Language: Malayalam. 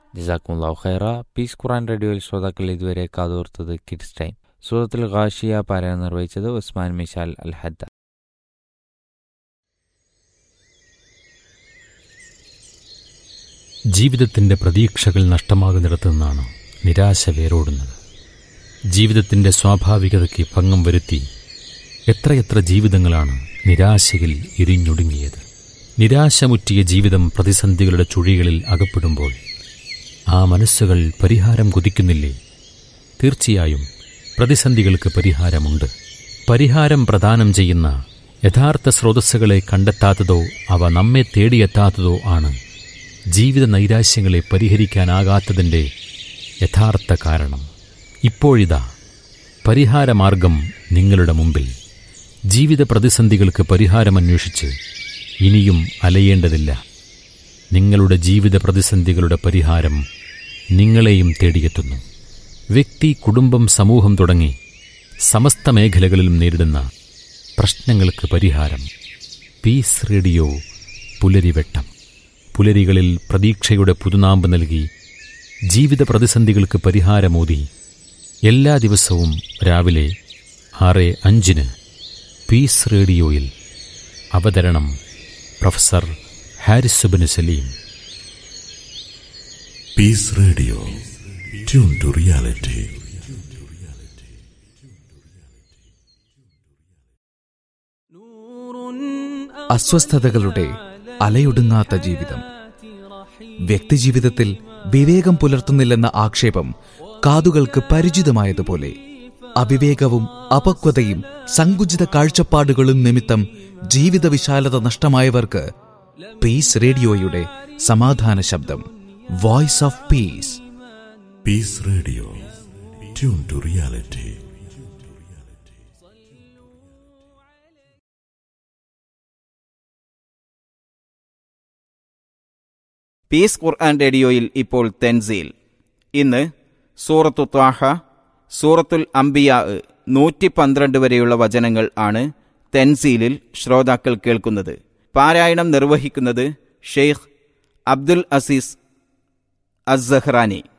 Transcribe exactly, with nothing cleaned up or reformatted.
ജസാക്കുമുല്ലാഹു ഖൈറ. പീസ് ഖുർആൻ റേഡിയോയിൽ ശ്രോതാക്കൾ ഇതുവരെ കാതോർത്തത് കിഡ്സ് ടൈം. സൂറത്തുൽ ഗാഷിയ പാരായണം നിർവഹിച്ചത് ഉസ്മാൻ മിശാൽ അൽ ഹദ്ദ. ജീവിതത്തിൻ്റെ പ്രതീക്ഷകൾ നഷ്ടമാകുന്നിടത്തു നിന്നാണ് നിരാശ വേരോടുന്നത്. ജീവിതത്തിൻ്റെ സ്വാഭാവികതയ്ക്ക് ഭംഗം വരുത്തി എത്രയെത്ര ജീവിതങ്ങളാണ് നിരാശയിൽ ഇരിഞ്ഞൊടുങ്ങിയത്. നിരാശമുറ്റിയ ജീവിതം പ്രതിസന്ധികളുടെ ചുഴികളിൽ അകപ്പെടുമ്പോൾ ആ മനസ്സുകൾ പരിഹാരം കൊതിക്കുന്നില്ലേ? തീർച്ചയായും പ്രതിസന്ധികൾക്ക് പരിഹാരമുണ്ട്. പരിഹാരം പ്രദാനം ചെയ്യുന്ന യഥാർത്ഥ സ്രോതസ്സുകളെ കണ്ടെത്താത്തതോ അവ നമ്മെ തേടിയെത്താത്തതോ ആണ് ജീവിത നൈരാശ്യങ്ങളെ പരിഹരിക്കാനാകാത്തതിൻ്റെ യഥാർത്ഥ കാരണം. ഇപ്പോഴിതാ പരിഹാരമാർഗം നിങ്ങളുടെ മുമ്പിൽ. ജീവിത പ്രതിസന്ധികൾക്ക് പരിഹാരമന്വേഷിച്ച് ഇനിയും അലയേണ്ടതില്ല. നിങ്ങളുടെ ജീവിത പ്രതിസന്ധികളുടെ പരിഹാരം നിങ്ങളെയും തേടിയെത്തുന്നു. വ്യക്തി, കുടുംബം, സമൂഹം തുടങ്ങി സമസ്ത മേഖലകളിലും നേരിടുന്ന പ്രശ്നങ്ങൾക്ക് പരിഹാരം. പീസ് റേഡിയോ പുലരിവെട്ടം. പുലരികളിൽ പ്രതീക്ഷയുടെ പുതുനാമ്പ് നൽകി ജീവിത പ്രതിസന്ധികൾക്ക് പരിഹാരമോതി എല്ലാ ദിവസവും രാവിലെ ആറ് അഞ്ചിന് പീസ് റേഡിയോയിൽ. അവതരണം professor Haris സുബ്നു Saleem. Piece radio, tune to reality. അസ്വസ്ഥതകളുടെ അലയൊടുങ്ങാത്ത ജീവിതം. വ്യക്തിജീവിതത്തിൽ വിവേകം പുലർത്തുന്നില്ലെന്ന ആക്ഷേപം കാതുകൾക്ക് പരിചിതമായതുപോലെ അവിവേകവും അപക്വതയും സങ്കുചിത കാഴ്ചപ്പാടുകളും നിമിത്തം ജീവിത വിശാലത നഷ്ടമായവർക്ക് പീസ് റേഡിയോയുടെ സമാധാന ശബ്ദം, voice of peace. Piece radio, tune to reality. Piece ഖുർആൻ റേഡിയോയിൽ ഇപ്പോൾ തൻസീൽ. ഇന്ന് സൂറത്തു ത്വാഹ, സൂറത്തുൽ അംബിയാ നൂറ്റി പന്ത്രണ്ട് വരെയുള്ള വചനങ്ങൾ ആണ് തൻസീലിൽ ശ്രോതാക്കൾ കേൾക്കുന്നത്. പാരായണം നിർവഹിക്കുന്നത് ഷെയ്ഖ് അബ്ദുൽ അസീസ് അസ്സഹ്റാനി.